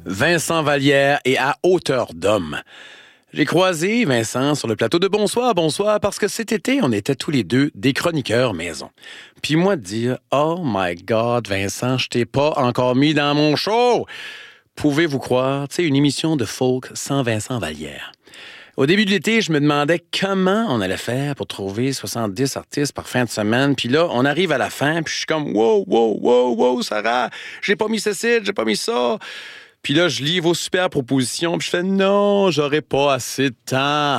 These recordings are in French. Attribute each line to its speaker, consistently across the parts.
Speaker 1: Vincent Vallière et à hauteur d'homme. J'ai croisé Vincent sur le plateau de Bonsoir, parce que cet été, on était tous les deux des chroniqueurs maison. Puis moi de dire, oh my God, Vincent, je t'ai pas encore mis dans mon show. Pouvez-vous croire, une émission de folk sans Vincent Vallière. Au début de l'été, je me demandais comment on allait faire pour trouver 70 artistes par fin de semaine. Puis là, on arrive à la fin, puis je suis comme, wow, Sarah, j'ai pas mis ceci, j'ai pas mis ça. Puis là, je lis vos super propositions, puis je fais non, j'aurai pas assez de temps.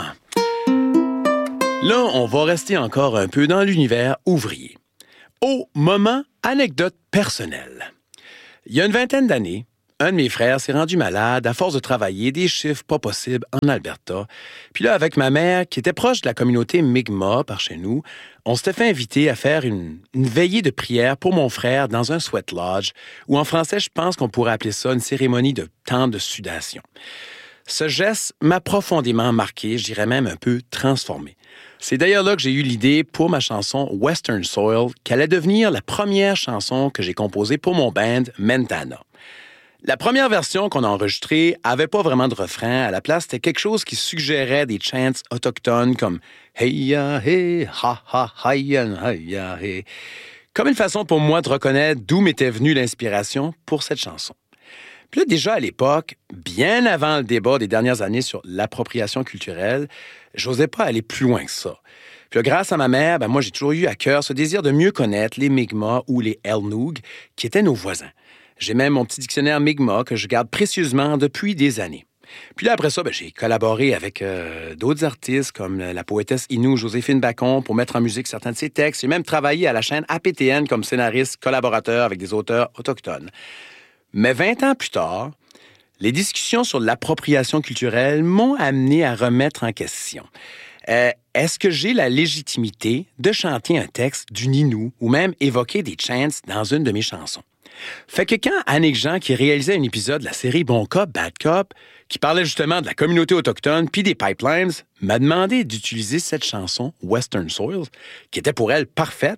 Speaker 1: Là, on va rester encore un peu dans l'univers ouvrier. Au moment, anecdote personnelle. Il y a une vingtaine d'années, un de mes frères s'est rendu malade à force de travailler des chiffres pas possibles en Alberta. Puis là, avec ma mère, qui était proche de la communauté Mi'kmaq par chez nous, on s'était fait inviter à faire une veillée de prière pour mon frère dans un sweat lodge, ou en français, je pense qu'on pourrait appeler ça une cérémonie de temps de sudation. Ce geste m'a profondément marqué, je dirais même un peu transformé. C'est d'ailleurs là que j'ai eu l'idée pour ma chanson Western Soil, qui allait devenir la première chanson que j'ai composée pour mon band Mentana. La première version qu'on a enregistrée avait pas vraiment de refrain. À la place, c'était quelque chose qui suggérait des chants autochtones comme « Hey-ya, hey, ha-ha, hi-ya, hey-ya, hey », comme une façon pour moi de reconnaître d'où m'était venue l'inspiration pour cette chanson. Puis là, déjà à l'époque, bien avant le débat des dernières années sur l'appropriation culturelle, j'osais pas aller plus loin que ça. Puis là, grâce à ma mère, moi, j'ai toujours eu à cœur ce désir de mieux connaître les Mi'kmaq ou les Elnoog, qui étaient nos voisins. J'ai même mon petit dictionnaire Mi'kmaq que je garde précieusement depuis des années. Puis là, après ça, j'ai collaboré avec d'autres artistes comme la poétesse Innu Joséphine Bacon pour mettre en musique certains de ses textes. J'ai même travaillé à la chaîne APTN comme scénariste collaborateur avec des auteurs autochtones. Mais 20 ans plus tard, les discussions sur l'appropriation culturelle m'ont amené à remettre en question. Est-ce que j'ai la légitimité de chanter un texte du Innu ou même évoquer des chants dans une de mes chansons? Fait que quand Annick Jean, qui réalisait un épisode de la série Bon Cop, Bad Cop, qui parlait justement de la communauté autochtone puis des pipelines, m'a demandé d'utiliser cette chanson Western Soil, qui était pour elle parfaite.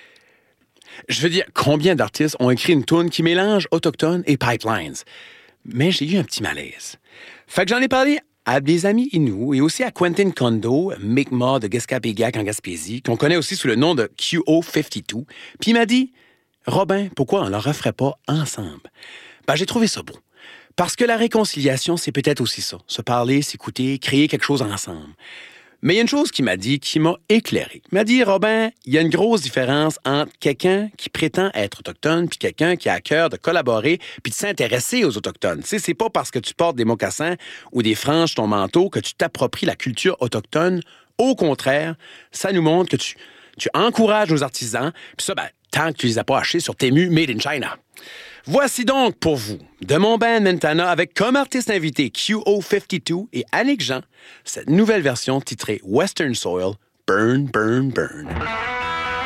Speaker 1: Je veux dire, combien d'artistes ont écrit une toune qui mélange autochtone et pipelines? Mais j'ai eu un petit malaise. Fait que j'en ai parlé à des amis Innu et aussi à Quentin Kondo, Mi'kmaq de Gueskapéguac en Gaspésie, qu'on connaît aussi sous le nom de QO52. Puis il m'a dit, Robin, pourquoi on ne le referait pas ensemble? J'ai trouvé ça beau. Parce que la réconciliation, c'est peut-être aussi ça. Se parler, s'écouter, créer quelque chose ensemble. Mais il y a une chose qu'il m'a dit qui m'a éclairé. Il m'a dit, Robin, il y a une grosse différence entre quelqu'un qui prétend être autochtone puis quelqu'un qui a à cœur de collaborer puis de s'intéresser aux Autochtones. C'est pas parce que tu portes des mocassins ou des franges sur ton manteau que tu t'appropries la culture autochtone. Au contraire, ça nous montre que tu encourages nos artisans, puis ça, tant que tu les as pas achetés sur Temu Made in China. Voici donc pour vous, de mon band Mentana, avec comme artiste invité QO52 et Annick Jean, cette nouvelle version titrée Western Soil, Burn, Burn, Burn.